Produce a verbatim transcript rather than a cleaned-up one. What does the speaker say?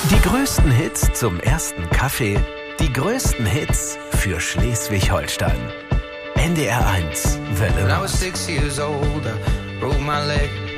Die größten Hits zum ersten Kaffee, die größten Hits für Schleswig-Holstein. N D R eins Welle. When I was six years old, I broke my leg.